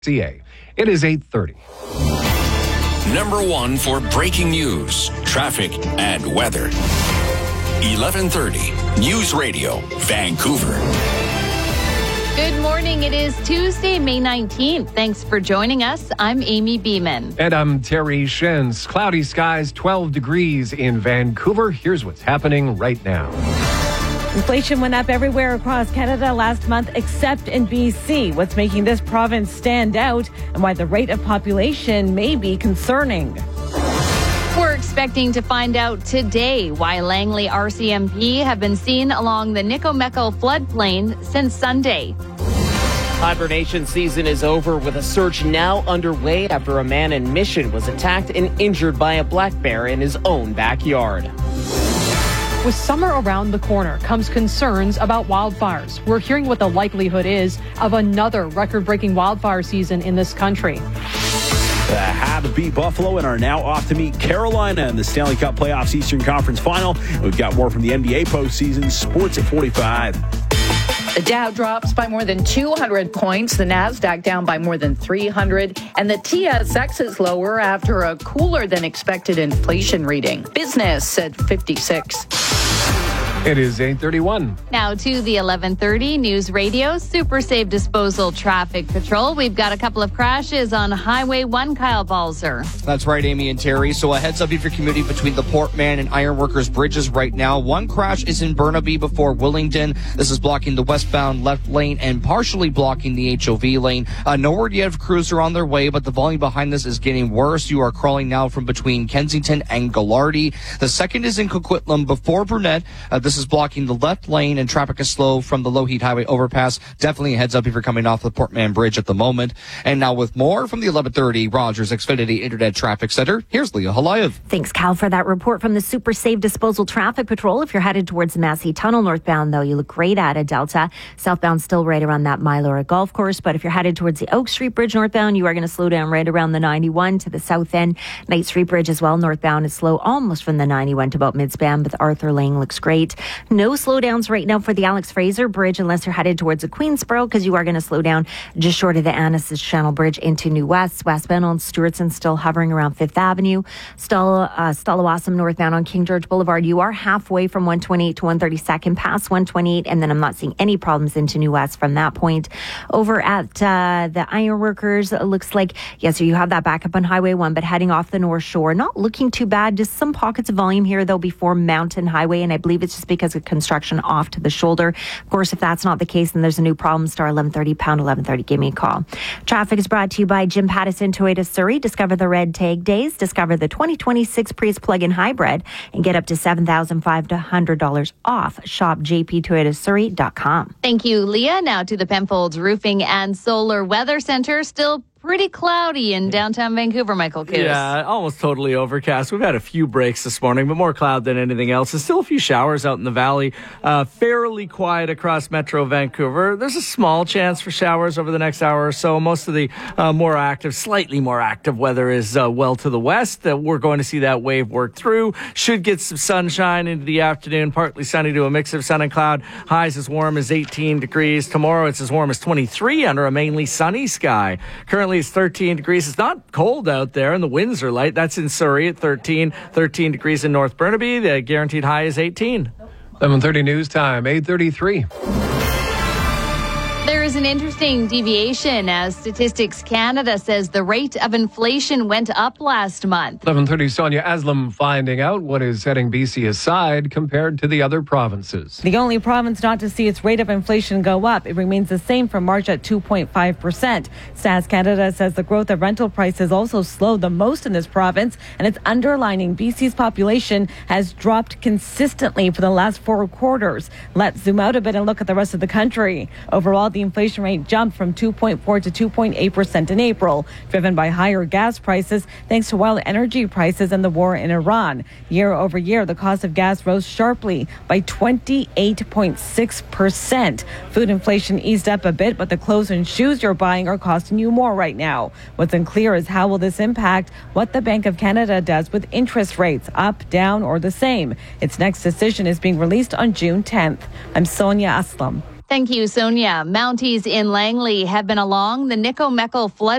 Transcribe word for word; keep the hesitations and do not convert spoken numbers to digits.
It is eight thirty. Number one for breaking news, traffic, and weather. eleven thirty News Radio, Vancouver. Good morning. It is Tuesday, May nineteenth. Thanks for joining us. I'm Amy Beeman. And I'm Terry Shins. Cloudy skies, twelve degrees in Vancouver. Here's what's happening right now. Inflation went up everywhere across Canada last month except in B C. What's making this province stand out and why the rate of population may be concerning. We're expecting to find out today why Langley R C M P have been seen along the Nikomeco floodplain since Sunday. Hibernation season is over with a search now underway after a man in Mission was attacked and injured by a black bear in his own backyard. With summer around the corner comes concerns about wildfires. We're hearing what the likelihood is of another record-breaking wildfire season in this country. The Habs beat Buffalo and are now off to meet Carolina in the Stanley Cup Playoffs Eastern Conference Final. We've got more from the N B A postseason. Sports at forty-five. The Dow drops by more than two hundred points, the Nasdaq down by more than three hundred, and the T S X is lower after a cooler than expected inflation reading. Business at fifty-six. It is eight thirty-one. Now to the eleven thirty News Radio Super Safe Disposal Traffic Patrol. We've got a couple of crashes on Highway one, Kyle Balzer. That's right, Amy and Terry. So a heads up if you're commuting between the Portman and Ironworkers bridges right now. One crash is in Burnaby before Willingdon. This is blocking the westbound left lane and partially blocking the H O V lane. Uh, no word yet if crews are on their way, but the volume behind this is getting worse. You are crawling now from between Kensington and Gallardi. The second is in Coquitlam before Brunette. Uh, this is blocking the left lane and traffic is slow from the Lougheed Highway overpass. Definitely a heads up if you're coming off the Portman Bridge at the moment. And now with more from the eleven thirty Rogers Xfinity Internet Traffic Center, here's Leah Halayev. Thanks, Cal, for that report from the Super Safe Disposal Traffic Patrol. If you're headed towards the Massey Tunnel northbound, though, you look great at a Delta. Southbound still right around that Mylora Golf Course. But if you're headed towards the Oak Street Bridge northbound, you are going to slow down right around the ninety-one to the south end. Knight Street Bridge as well northbound is slow almost from the ninety-one to about midspan, but the Arthur Lane looks great. No slowdowns right now for the Alex Fraser Bridge unless you're headed towards the Queensboro, because you are going to slow down just short of the Anna's Channel Bridge into New West. Westbound on Stewartson still hovering around Fifth Avenue. Stall, uh, Stallawasam northbound on King George Boulevard. You are halfway from one twenty-eight to one thirty-second past one twenty-eight, and then I'm not seeing any problems into New West from that point. Over at uh, the Ironworkers, it looks like, yes, so you have that backup on Highway one, but heading off the North Shore, not looking too bad. Just some pockets of volume here, though, before Mountain Highway, and I believe it's just because of construction off to the shoulder. Of course, if that's not the case, then there's a new problem. Star eleven thirty, pound eleven thirty. Give me a call. Traffic is brought to you by Jim Pattison Toyota Surrey. Discover the red tag days. Discover the twenty twenty-six Prius plug-in hybrid and get up to seven thousand five hundred dollars off. Shop j p toyota surrey dot com. Thank you, Leah. Now to the Penfolds Roofing and Solar Weather Center. Still pretty cloudy in downtown Vancouver, Michael Coos. Yeah, almost totally overcast. We've had a few breaks this morning, but more cloud than anything else. There's still a few showers out in the valley. Uh, fairly quiet across Metro Vancouver. There's a small chance for showers over the next hour or so. Most of the uh, more active, slightly more active weather is uh, well to the west. That we're going to see that wave work through. Should get some sunshine into the afternoon, partly sunny to a mix of sun and cloud. Highs as warm as eighteen degrees. Tomorrow it's as warm as twenty-three under a mainly sunny sky. Currently it's thirteen degrees. It's not cold out there, and the winds are light. That's in Surrey at thirteen. thirteen degrees in North Burnaby. The guaranteed high is eighteen. eleven thirty news time, eight thirty-three. There is an interesting deviation as Statistics Canada says the rate of inflation went up last month. eleven thirty, Sonia Aslam finding out what is setting B C aside compared to the other provinces. The only province not to see its rate of inflation go up. It remains the same for March at two point five percent. Stats Canada says the growth of rental prices also slowed the most in this province, and it's underlining B C's population has dropped consistently for the last four quarters. Let's zoom out a bit and look at the rest of the country. Overall, the inflation rate jumped from two point four to two point eight percent in April, driven by higher gas prices thanks to wild energy prices and the war in Iran. Year over year, the cost of gas rose sharply by twenty-eight point six percent. Food inflation eased up a bit, but the clothes and shoes you're buying are costing you more right now. What's unclear is how will this impact what the Bank of Canada does with interest rates, up, down, or the same. Its next decision is being released on June tenth. I'm Sonia Aslam. Thank you, Sonia. Mounties in Langley have been along the Nikomekel flood